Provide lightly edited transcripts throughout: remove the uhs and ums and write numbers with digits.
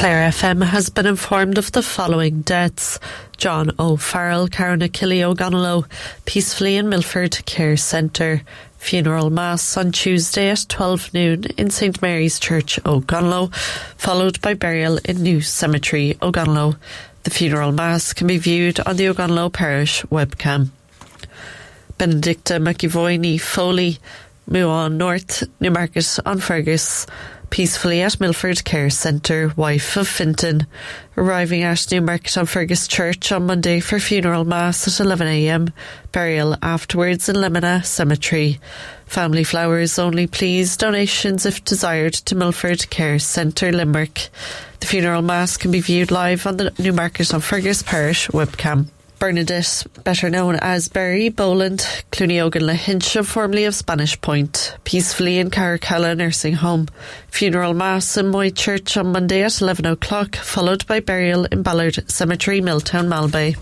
Clare FM has been informed of the following deaths. John O'Farrell, Carna Killy O'Gonallo, peacefully in Milford Care Centre. Funeral Mass on Tuesday at 12 noon in St Mary's Church, O'Gonallo, followed by burial in New Cemetery, O'Gonallo. The funeral Mass can be viewed on the O'Gonallo Parish webcam. Benedicta McEvoy Foley, Muan North, Newmarket on Fergus, peacefully at Milford Care Centre, wife of Finton, arriving at Newmarket on Fergus Church on Monday for funeral Mass at 11 a.m, burial afterwards in Lemina Cemetery. Family flowers only please, donations if desired to Milford Care Centre, Limerick. The funeral Mass can be viewed live on the Newmarket on Fergus Parish webcam. Bernadette, better known as Berry Boland, Cluniogan Lahincha, formerly of Spanish Point, peacefully in Caracalla Nursing Home. Funeral Mass in Moy Church on Monday at 11 o'clock, followed by burial in Ballard Cemetery, Milltown, Malbay.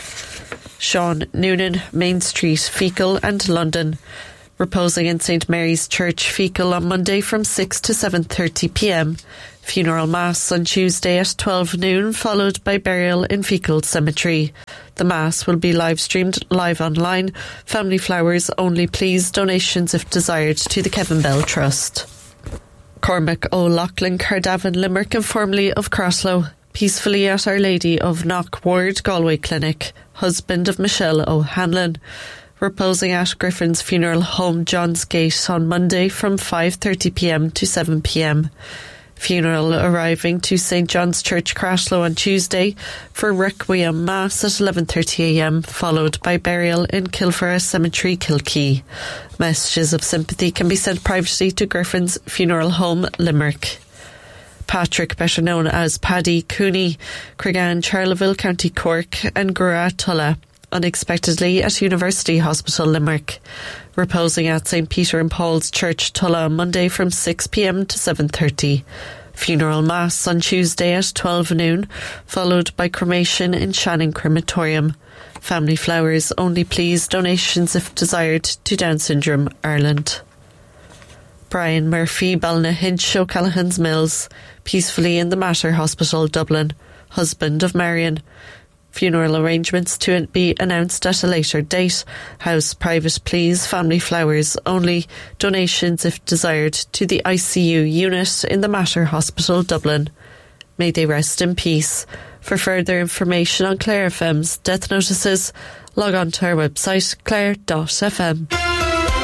Sean Noonan, Main Street, Fecal and London, reposing in St Mary's Church, Fecal on Monday from 6 to 7:30 p.m. Funeral Mass on Tuesday at 12 noon, followed by burial in Fecal Cemetery. The Mass will be live-streamed live online. Family flowers only please, donations if desired to the Kevin Bell Trust. Cormac O'Loughlin, Cardavan, Limerick, and formerly of Crosslow, peacefully at Our Lady of Knock Ward, Galway Clinic, husband of Michelle O'Hanlon, reposing at Griffin's Funeral Home, John's Gate, on Monday from 5:30 p.m. to 7 p.m. Funeral arriving to St John's Church, Crashlow on Tuesday for Requiem Mass at 11:30 a.m, followed by burial in Kilfara Cemetery, Kilkee. Messages of sympathy can be sent privately to Griffin's Funeral Home, Limerick. Patrick, better known as Paddy Cooney, Creggan, Charleville, County Cork, and Gura Tulla, unexpectedly at University Hospital, Limerick, reposing at St Peter and Paul's Church, Tulla, on Monday from 6 p.m. to 7:30. Funeral Mass on Tuesday at 12 noon, followed by cremation in Shannon Crematorium. Family flowers only please, donations if desired to Down Syndrome Ireland. Brian Murphy, Balnahinch, O'Callaghan's Mills, peacefully in the Mater Hospital, Dublin, husband of Marion. Funeral arrangements to be announced at a later date. House private please, family flowers only, donations if desired to the ICU unit in the Mater Hospital, Dublin. May they rest in peace. For further information on Clare FM's death notices, log on to our website clare.fm.